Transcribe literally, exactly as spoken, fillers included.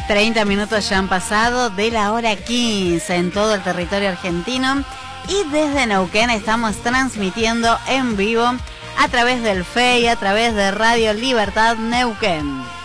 treinta minutos ya han pasado de la hora quince en todo el territorio argentino y desde Neuquén estamos transmitiendo en vivo a través del F E I, a través de Radio Libertad Neuquén.